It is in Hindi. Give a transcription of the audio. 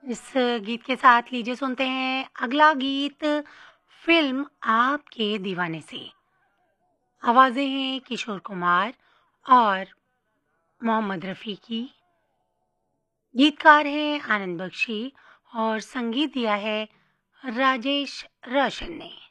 इस गीत के साथ लीजिए सुनते हैं अगला गीत फ़िल्म आपके दीवाने से। आवाज़ें हैं किशोर कुमार और मोहम्मद रफ़ी की। गीतकार हैं आनंद बख्शी और संगीत दिया है राजेश रोशन ने।